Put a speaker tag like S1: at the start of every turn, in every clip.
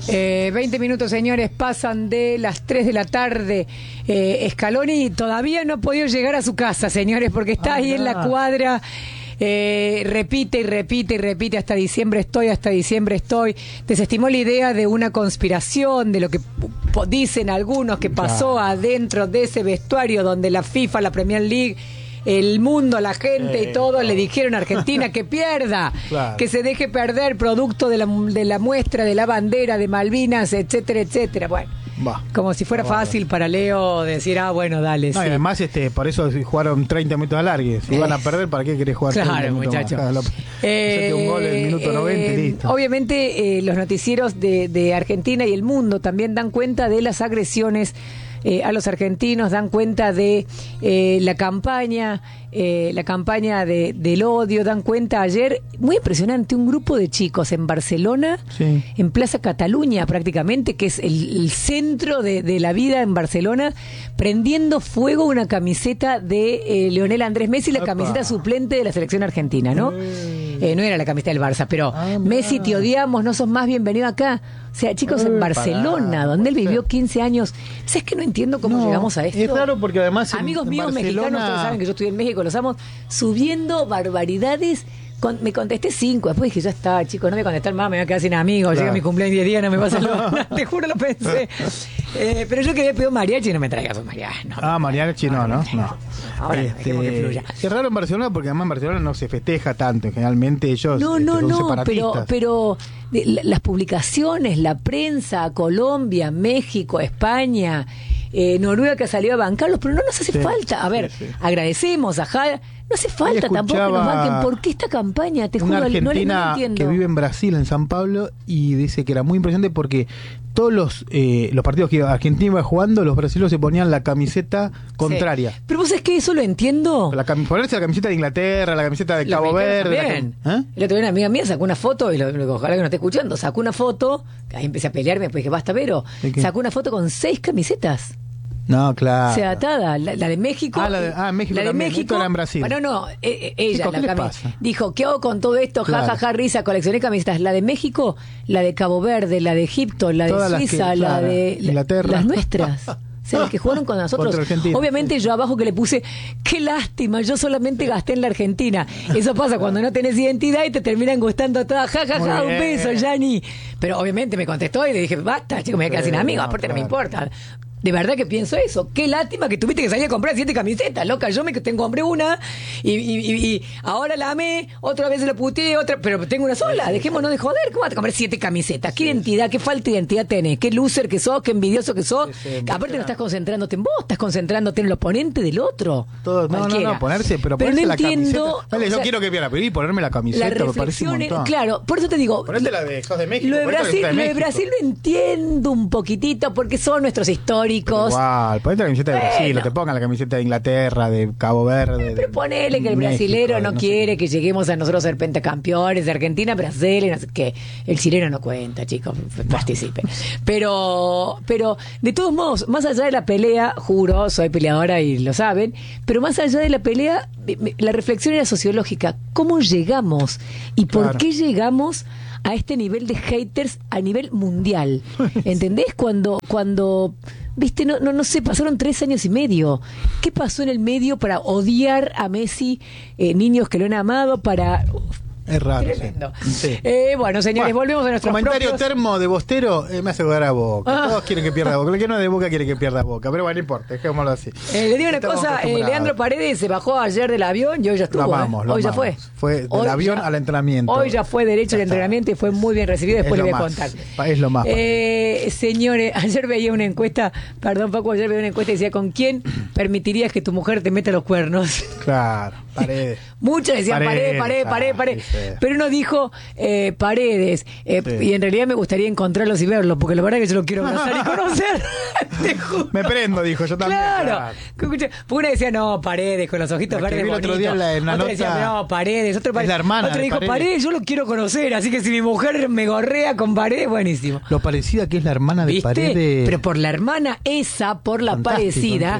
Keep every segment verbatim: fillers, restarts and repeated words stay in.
S1: Eh, veinte minutos, señores, pasan de las tres de la tarde. Eh, Scaloni todavía no ha podido llegar a su casa, señores, porque está ah, ahí no. en la cuadra. Eh, repite y repite y repite, hasta diciembre estoy, hasta diciembre estoy. Desestimó la idea de una conspiración, de lo que dicen algunos que pasó claro. adentro de ese vestuario donde la FIFA, la Premier League, el mundo, la gente eh, y todo le dijeron a Argentina que pierda, claro. que se deje perder producto de la, de la muestra de la bandera de Malvinas, etcétera, etcétera. Bueno, bah, como si fuera bah, fácil bah. para Leo decir, ah, bueno, dale.
S2: No,
S1: sí.
S2: y además, este, por eso jugaron treinta minutos de alargue. Si eh, van a perder, ¿para qué querés jugar
S1: claro,
S2: treinta minutos
S1: muchacho.
S2: más? Claro,
S1: eh,
S2: un gol en el minuto noventa y listo.
S1: Obviamente, eh, los noticieros de, de Argentina y el mundo también dan cuenta de las agresiones Eh, a los argentinos, dan cuenta de eh, la campaña, eh, la campaña de, del odio, dan cuenta ayer, muy impresionante, un grupo de chicos en Barcelona, sí. en Plaza Cataluña prácticamente, que es el, el centro de, de la vida en Barcelona, prendiendo fuego una camiseta de eh, Lionel Andrés Messi, la Opa. camiseta suplente de la selección argentina, ¿no? Eh, no era la camiseta del Barça, pero ah, Messi, te odiamos, no sos más bienvenido acá. O sea, chicos, en Barcelona, pará, donde él vivió quince años. ¿Sabes que no entiendo cómo no, llegamos a esto?
S2: Es raro porque además
S1: amigos
S2: en,
S1: míos
S2: en Barcelona...
S1: mexicanos, ustedes saben que yo estoy en México, los amo, subiendo barbaridades. Con, me contesté cinco, después dije, ya está, chicos, no me contestan más, me voy a quedar sin amigos, claro. llega mi cumpleaños diez días, no me pasa nada, te juro, lo pensé. Eh, pero yo quería pedir mariachi y no me traigas un mariachi. No,
S2: ah, mariachi no, ¿no? no.
S1: Ahora,
S2: este,
S1: que fluya.
S2: Es raro en Barcelona porque además en Barcelona no se festeja tanto, generalmente ellos
S1: no,
S2: este,
S1: no,
S2: son
S1: no,
S2: separatistas.
S1: Pero, pero de, las publicaciones, la prensa, Colombia, México, España, eh, Noruega que salió a bancarlos, pero no nos hace sí, falta. A ver, sí, sí. agradecemos a Jada. No hace falta tampoco que nos banquen. ¿Por qué esta campaña? Te juro,
S2: una argentina
S1: no, no, no entiendo.
S2: Que vive en Brasil, en San Pablo, y dice que era muy impresionante porque todos los eh, los partidos que Argentina iba jugando, los brasileños se ponían la camiseta contraria.
S1: Sí. Pero vos sabés que eso lo entiendo.
S2: La cam- ponerse la camiseta de Inglaterra, la camiseta de Cabo Verde.
S1: También. La cam- ¿Eh? El otro día una amiga mía sacó una foto, y lo, lo, ojalá que no esté escuchando, sacó una foto, ahí empecé a pelearme, después dije, basta, Vero, sacó una foto con seis camisetas.
S2: No, claro.
S1: O sea, atada, la, la de México.
S2: Ah, la de, ah, México
S1: la de
S2: también.
S1: México.
S2: Era en Brasil.
S1: Bueno, no, eh, ella,
S2: Chicos,
S1: la
S2: ¿qué
S1: cami-
S2: pasa?
S1: dijo, ¿qué hago con todo esto? Ja, ja, ja, risa, coleccioné camisetas. La de México, la de Cabo Verde, la de Egipto, la de
S2: Todas
S1: Suiza,
S2: que,
S1: la
S2: claro,
S1: de
S2: Inglaterra.
S1: La, las nuestras. O sea, las que jugaron con nosotros. Obviamente yo abajo que le puse, qué lástima, yo solamente gasté en la Argentina. Eso pasa cuando no tenés identidad y te terminan gustando todas. Ja, ja, ja, un beso, Yanni. Pero obviamente me contestó y le dije, basta, chico, me voy a quedar sin amigos, aparte no me importa. De verdad que pienso eso. Qué lástima que tuviste que salir a comprar siete camisetas, loca. Yo me tengo compré una y, y, y, y ahora la amé, otra vez la puteé, otra, pero tengo una sola. Dejémonos de joder. ¿Cómo vas a comprar siete camisetas? ¿Qué sí, identidad, qué falta de identidad tenés? ¿Qué loser que sos? ¿Qué envidioso que sos? Sí, sí, aparte no estás concentrándote en vos, estás concentrándote en el oponente del otro.
S2: Todo, no, no, no, ponerse, pero,
S1: pero
S2: ponerse
S1: no
S2: la
S1: entiendo,
S2: camiseta. Vale, yo sea, quiero que pierda, pero y ponerme la camiseta
S1: la
S2: me parece un montón.
S1: Claro, por eso te digo.
S2: Ponete la de, sos de México.
S1: Lo de Brasil,
S2: de
S1: lo de Brasil lo entiendo un poquitito porque son nuestros históricos.
S2: Ponete la camiseta de
S1: bueno.
S2: Brasil, o te pongan la camiseta de Inglaterra, de Cabo Verde.
S1: Pero ponele que el México, brasilero no, no quiere sé. que lleguemos a nosotros a ser pentacampeones de Argentina, Brasil, no sé qué. El chileno no cuenta, chicos, participe. Pero, pero, de todos modos, más allá de la pelea, juro, soy peleadora y lo saben, pero más allá de la pelea, la reflexión era sociológica. ¿Cómo llegamos? ¿Y por claro. qué llegamos a este nivel de haters a nivel mundial? ¿Entendés? Cuando, cuando, viste, no, no, no sé, pasaron tres años y medio. ¿Qué pasó en el medio para odiar a Messi? Eh, niños que lo han amado, para... Uf,
S2: es raro.
S1: Tremendo.
S2: Sí.
S1: Eh, bueno, señores,
S2: bueno,
S1: volvemos a nuestros
S2: comentario
S1: propios...
S2: termo de Bostero eh, me hace jugar a Boca.
S1: Ah.
S2: Todos quieren que pierda Boca. El que no es de Boca quiere que pierda Boca. Pero bueno, no importa, dejémoslo así.
S1: Eh, le digo una Estamos cosa, eh, Leandro Paredes se bajó ayer del avión y hoy ya estuvo.
S2: Lo amamos,
S1: eh.
S2: lo
S1: Hoy
S2: amamos.
S1: ya fue.
S2: Fue del
S1: hoy
S2: avión
S1: ya,
S2: al entrenamiento.
S1: Hoy ya fue derecho al entrenamiento y fue muy bien recibido. Después le voy a
S2: más,
S1: contar.
S2: Es lo más.
S1: Eh, señores, ayer veía una encuesta, perdón Paco, ayer veía una encuesta y decía, ¿con quién permitirías que tu mujer te meta los cuernos?
S2: Claro, Paredes.
S1: Muchos decían Paredes, Paredes, Paredes, Paredes. Paredes. Pero uno dijo eh, Paredes. Eh, sí. Y en realidad me gustaría encontrarlos y verlos, porque la verdad es que yo lo quiero abrazar y conocer.
S2: Me prendo, dijo, yo también.
S1: Claro. claro. Porque una decía, no, Paredes, con los ojitos
S2: la
S1: verdes
S2: el
S1: bonitos.
S2: Otro día la, en la
S1: otro
S2: nota...
S1: decía, no, Paredes. Otro,
S2: es la hermana
S1: otro dijo,
S2: Paredes.
S1: Paredes, yo lo quiero conocer. Así que si mi mujer me gorrea con Paredes, buenísimo.
S2: Lo parecida que es la hermana de
S1: ¿Viste?
S2: Paredes.
S1: Pero por la hermana esa, por la
S2: Fantástico,
S1: parecida,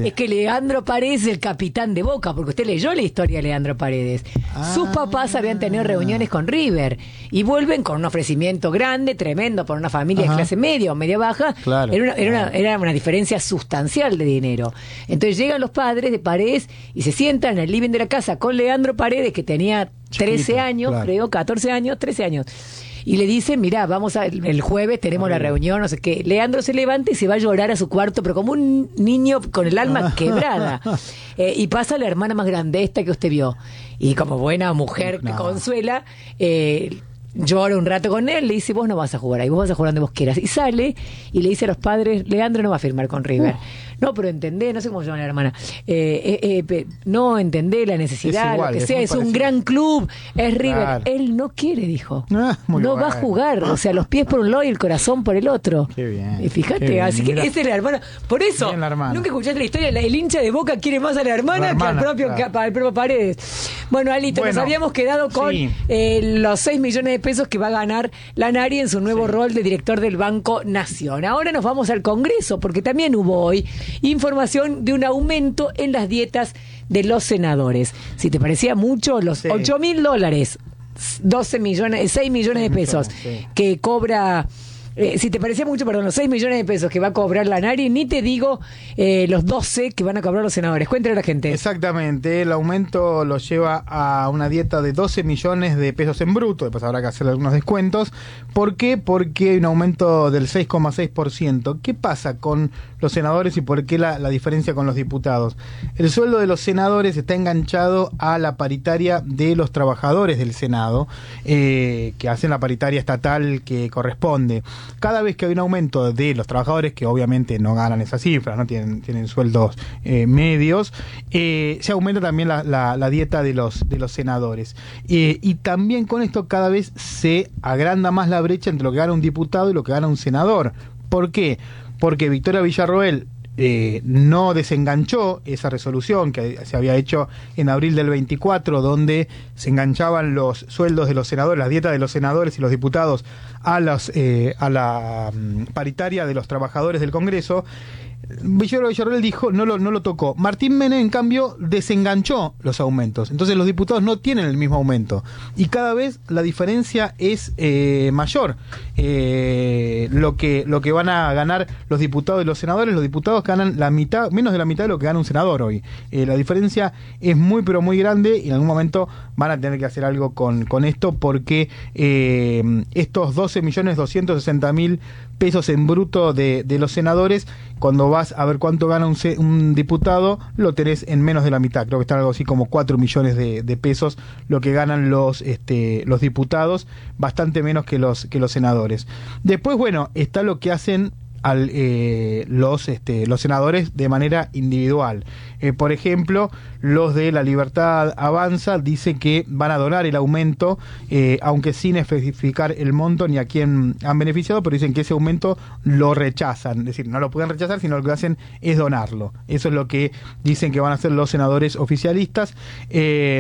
S2: dice?
S1: Es que Leandro Paredes es el capitán de Boca, porque usted leyó la historia de Leandro Paredes. Ah. Sus papás habían tenido reuniones con River y vuelven con un ofrecimiento grande, tremendo, por una familia Ajá. de clase media o media baja. Claro, era, una, era, claro. una, era una diferencia sustancial de dinero. Entonces llegan los padres de Paredes y se sientan en el living de la casa con Leandro Paredes, que tenía trece Chiquito, años, claro. creo, catorce años, trece años. Y le dicen, mirá, vamos a, el jueves tenemos la reunión, no sé qué. Leandro se levanta y se va a llorar a su cuarto, pero como un niño con el alma quebrada. Eh, y pasa la hermana más grande, esta que usted vio. Y como buena mujer no. que consuela, eh, llora un rato con él, le dice, vos no vas a jugar ahí, vos vas a jugar donde vos quieras. Y sale y le dice a los padres, Leandro no va a firmar con River. Uh. No, pero entendé, no sé cómo se llama la hermana, eh, eh, eh, no entendé la necesidad, es igual, lo que sea, es, es un gran club, es River. Claro. Él no quiere, dijo. Ah, no bueno. va a jugar, o sea, los pies por un lado y el corazón por el otro.
S2: Qué bien.
S1: Y fíjate, bien, así mira. que esa es la hermana. Por eso, hermana. Nunca escuchaste la historia, el hincha de Boca quiere más a la hermana, la hermana que al propio, claro. que al propio Paredes. Bueno, Alito, bueno, nos habíamos quedado con sí. eh, los seis millones de pesos que va a ganar Lanari en su nuevo sí. rol de director del Banco Nación. Ahora nos vamos al Congreso, porque también hubo hoy información de un aumento en las dietas de los senadores. Si te parecía mucho, los sí. ocho mil dólares, doce millones, seis millones de pesos sí. que cobra... Eh, si te parecía mucho, perdón, los seis millones de pesos que va a cobrar Lanari, ni te digo eh, los doce que van a cobrar los senadores. Cuéntale a la gente.
S2: Exactamente, el aumento lo lleva a una dieta de doce millones de pesos en bruto, después habrá que hacer algunos descuentos. ¿Por qué? Porque hay un aumento del seis coma seis por ciento. ¿Qué pasa con los senadores y por qué la, la diferencia con los diputados? El sueldo de los senadores está enganchado a la paritaria de los trabajadores del Senado, eh, que hacen la paritaria estatal que corresponde. Cada vez que hay un aumento de los trabajadores, que obviamente no ganan esas cifras, no tienen, tienen sueldos eh, medios, eh, se aumenta también la, la, la dieta de los, de los senadores. Eh, y también con esto cada vez se agranda más la brecha entre lo que gana un diputado y lo que gana un senador. ¿Por qué? Porque Victoria Villarroel Eh, no desenganchó esa resolución que se había hecho en abril del veinticuatro, donde se enganchaban los sueldos de los senadores, las dietas de los senadores y los diputados a, los, eh, a la um, paritaria de los trabajadores del Congreso. Villarroel Villarroel dijo, no lo, no lo tocó. Martín Menem, en cambio, desenganchó los aumentos. Entonces los diputados no tienen el mismo aumento. Y cada vez la diferencia es eh, mayor. Eh, lo que lo que van a ganar los diputados y los senadores, los diputados ganan la mitad, menos de la mitad de lo que gana un senador hoy. Eh, la diferencia es muy, pero muy grande, y en algún momento van a tener que hacer algo con, con esto, porque eh, estos doce millones doscientos sesenta mil pesos en bruto de, de los senadores, cuando vas a ver cuánto gana un, un diputado, lo tenés en menos de la mitad. Creo que está algo así como cuatro millones de, de pesos lo que ganan los este, los diputados, bastante menos que los que los senadores. Después, bueno, está lo que hacen al, eh, los este, los senadores de manera individual. Eh, por ejemplo, los de La Libertad Avanza dicen que van a donar el aumento, eh, aunque sin especificar el monto ni a quién han beneficiado, pero dicen que ese aumento lo rechazan. Es decir, no lo pueden rechazar, sino lo que hacen es donarlo. Eso es lo que dicen que van a hacer los senadores oficialistas. Eh,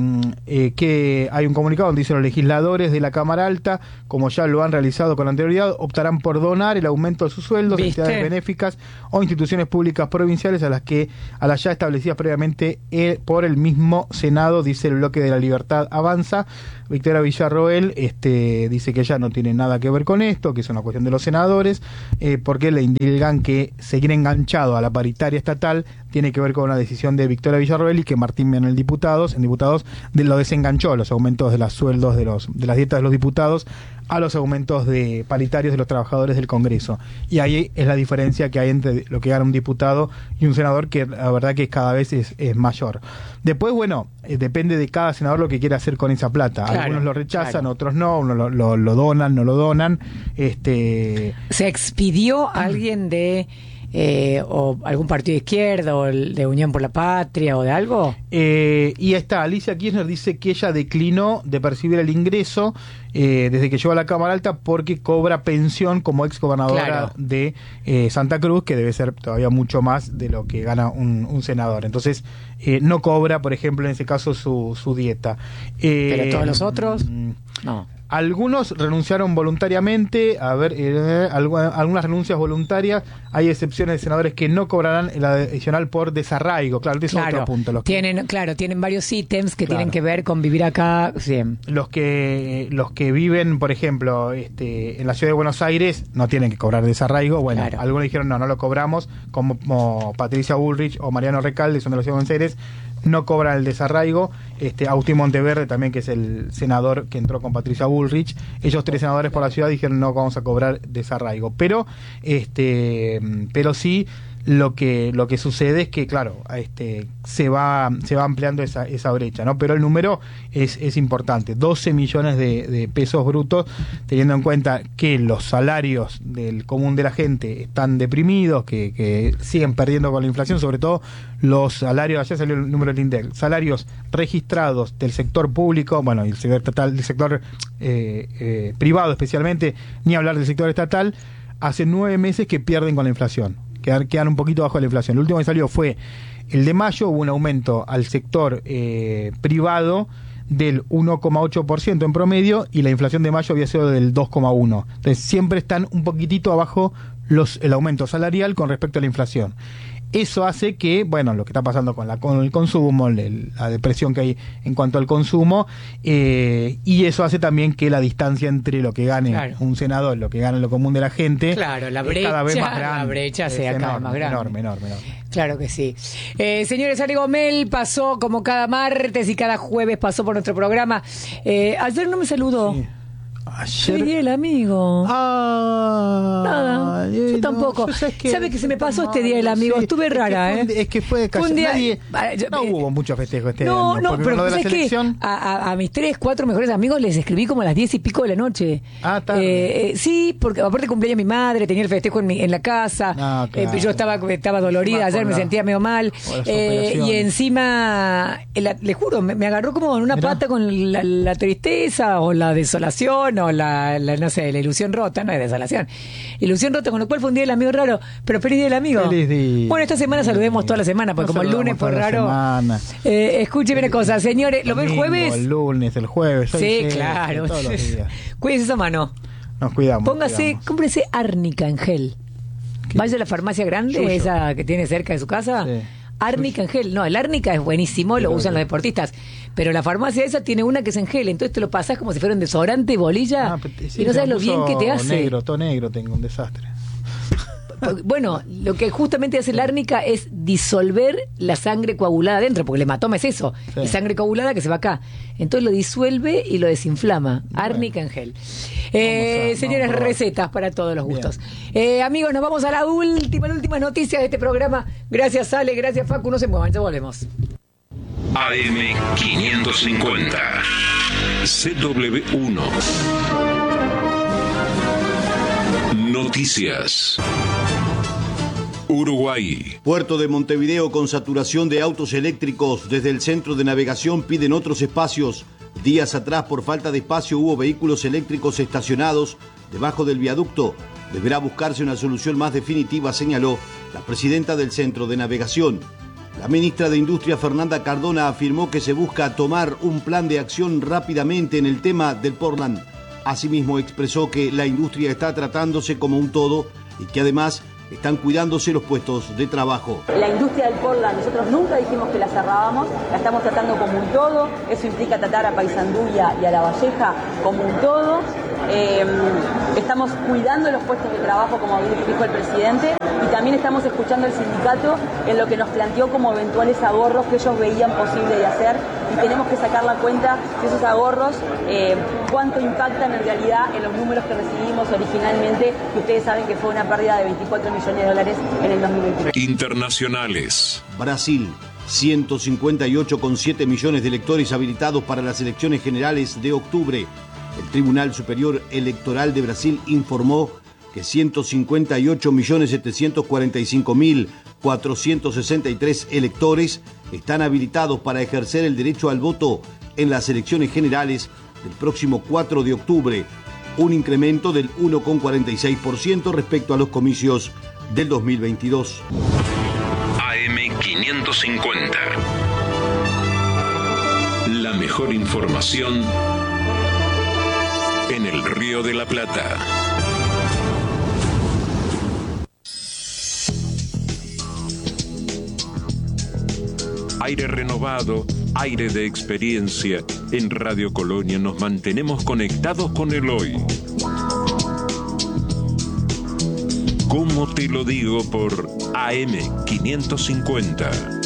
S2: eh, que hay un comunicado donde dicen los legisladores de la Cámara Alta, como ya lo han realizado con anterioridad, optarán por donar el aumento de sus sueldos a entidades benéficas o instituciones públicas provinciales a las que a las ya establecidas previamente eh, por el mismo Senado, dice el bloque de La Libertad Avanza. Victoria Villarroel este, dice que ella no tiene nada que ver con esto, que es una cuestión de los senadores, eh, porque le indican que seguir enganchado a la paritaria estatal tiene que ver con una decisión de Victoria Villarroel, y que Martín Menem en diputados, en diputados de, lo desenganchó, los aumentos de los sueldos de los de las dietas de los diputados a los aumentos de paritarios de los trabajadores del Congreso. Y ahí es la diferencia que hay entre lo que gana un diputado y un senador, que la verdad que cada vez es, es mayor. Después, bueno, eh, depende de cada senador lo que quiera hacer con esa plata. Claro, algunos lo rechazan, claro. Otros no, unos lo, lo, lo donan, no lo donan. Este...
S1: ¿Se expidió a alguien de... Eh, o algún partido de izquierda o de Unión por la Patria o de algo?
S2: Eh, y está, Alicia Kirchner dice que ella declinó de percibir el ingreso eh, desde que llegó a la Cámara Alta, porque cobra pensión como ex gobernadora claro. de eh, Santa Cruz, que debe ser todavía mucho más de lo que gana un, un senador. Entonces eh, no cobra, por ejemplo, en ese caso su, su dieta.
S1: Eh, ¿Pero todos los otros?
S2: Mm,
S1: no.
S2: Algunos renunciaron voluntariamente, a ver, eh, algunas renuncias voluntarias. Hay excepciones de senadores que no cobrarán el adicional por desarraigo. Claro, este es
S1: claro,
S2: otro punto. Los que,
S1: tienen, claro, tienen varios ítems que
S2: claro.
S1: tienen que ver con vivir acá. Sí.
S2: Los que los que viven, por ejemplo, este, en la ciudad de Buenos Aires, no tienen que cobrar desarraigo. Bueno,
S1: claro.
S2: algunos dijeron no, no lo cobramos, como, como Patricia Bullrich o Mariano Recalde, son de la ciudad de Buenos Aires, no cobran el desarraigo. Este, Agustín Monteverde también, que es el senador que entró con Patricia Bullrich, ellos tres senadores por la ciudad dijeron no vamos a cobrar desarraigo, pero este pero sí lo que lo que sucede es que claro, este se va se va ampliando esa esa brecha, ¿no? Pero el número es es importante, doce millones de, de pesos brutos, teniendo en cuenta que los salarios del común de la gente están deprimidos, que, que siguen perdiendo con la inflación, sobre todo los salarios, ayer salió el número del INDEC, salarios registrados del sector público, bueno, y el sector estatal, del sector eh, eh, privado especialmente, ni hablar del sector estatal, hace nueve meses que pierden con la inflación. Quedan, quedan un poquito bajo la inflación. El último que salió fue el de mayo, hubo un aumento al sector eh, privado del uno coma ocho por ciento en promedio y la inflación de mayo había sido del dos coma uno por ciento. Entonces siempre están un poquitito abajo los, el aumento salarial con respecto a la inflación. Eso hace que, bueno, lo que está pasando con, la, con el consumo, el, la depresión que hay en cuanto al consumo, eh, y eso hace también que la distancia entre lo que gane claro. un senador, lo que gane lo común de la gente,
S1: claro, la brecha,
S2: cada vez más grande.
S1: La brecha sea
S2: enorme,
S1: cada vez más grande.
S2: Enorme, enorme, enorme.
S1: Claro que sí. Eh, señores, Ale Gomel pasó como cada martes y cada jueves pasó por nuestro programa. Eh, ayer no me saludó. Sí.
S2: Ayer...
S1: Soy el amigo.
S2: Ah,
S1: Nada, yo tampoco. No, ¿Sabes que, ¿Sabe que se me pasó este día del amigo?
S2: Sí,
S1: Estuve rara,
S2: es
S1: ¿eh?
S2: Es que fue casi.
S1: Un día,
S2: nadie,
S1: yo,
S2: no hubo mucho festejo este
S1: no,
S2: año.
S1: No, no, pero
S2: lo de la selección.
S1: A, a, a mis tres, cuatro mejores amigos les escribí como a las diez y pico de la noche.
S2: Ah, tarde.
S1: Eh, eh, sí, porque aparte cumpleaños mi madre, tenía el festejo en, mi, en la casa.
S2: Ah, claro.
S1: eh, yo estaba, estaba dolorida, ayer me la, sentía medio mal. Eh, y encima, la, le juro, me, me agarró como en una Mirá. pata con la, la tristeza o la desolación o la, la no sé, la ilusión rota, no es desolación. Ilusión rota, con lo cual fue un día del amigo raro, pero feliz día del amigo.
S2: Feliz día.
S1: Bueno, esta semana saludemos toda la semana, porque no como el lunes fue raro. Eh, escuche bien una cosa, señores, ¿lo ve el jueves?
S2: El lunes, el jueves.
S1: Sí, sí, claro.
S2: Todos los días.
S1: Cuídese esa mano.
S2: Nos cuidamos.
S1: Póngase,
S2: cuidamos.
S1: cómprese árnica en gel. Vaya a la farmacia grande, Yuyo. esa que tiene cerca de su casa. Sí. Árnica en gel, no, el árnica es buenísimo, lo usan los deportistas, pero la farmacia esa tiene una que es en gel, entonces te lo pasas como si fuera un desodorante bolilla ah, sí, y no sabes lo bien que te hace.
S2: Negro, todo negro, tengo un desastre.
S1: Bueno, lo que justamente hace el árnica es disolver la sangre coagulada adentro, porque el hematoma es eso, sí. es sangre coagulada que se va acá. Entonces lo disuelve y lo desinflama. Bueno. Árnica en gel. Eh, a, señores, recetas para todos los gustos. Eh, amigos, nos vamos a la última, la última noticia de este programa. Gracias, Ale, gracias, Facu. No se muevan, ya volvemos.
S3: A M quinientos cincuenta C W uno Noticias. Uruguay.
S4: Puerto de Montevideo con saturación de autos eléctricos. Desde el centro de navegación piden otros espacios. Días atrás, por falta de espacio, hubo vehículos eléctricos estacionados debajo del viaducto. Deberá buscarse una solución más definitiva, señaló la presidenta del centro de navegación. La ministra de Industria, Fernanda Cardona, afirmó que se busca tomar un plan de acción rápidamente en el tema del Portland. Asimismo, expresó que la industria está tratándose como un todo y que además están cuidándose los puestos de trabajo.
S5: La industria del Portland, nosotros nunca dijimos que la cerrábamos, la estamos tratando como un todo, eso implica tratar a Paysandú y a, y a La Valleja como un todo. Eh, estamos cuidando los puestos de trabajo, como dijo el presidente, y también estamos escuchando al sindicato en lo que nos planteó como eventuales ahorros que ellos veían posible de hacer, y tenemos que sacar la cuenta de esos ahorros, eh, cuánto impactan en realidad en los números que recibimos originalmente, que ustedes saben que fue una pérdida de veinticuatro millones de dólares en el dos mil veintitrés.
S3: Internacionales.
S4: Brasil, ciento cincuenta y ocho coma siete millones de electores habilitados para las elecciones generales de octubre. El Tribunal Superior Electoral de Brasil informó que ciento cincuenta y ocho millones setecientos cuarenta y cinco mil cuatrocientos sesenta y tres electores están habilitados para ejercer el derecho al voto en las elecciones generales del próximo cuatro de octubre, un incremento del uno coma cuarenta y seis por ciento respecto a los comicios del dos mil veintidós.
S3: A M quinientos cincuenta. La mejor información en el Río de la Plata. Aire renovado, aire de experiencia. En Radio Colonia nos mantenemos conectados con el hoy. ¿Cómo te lo digo? Por A M quinientos cincuenta.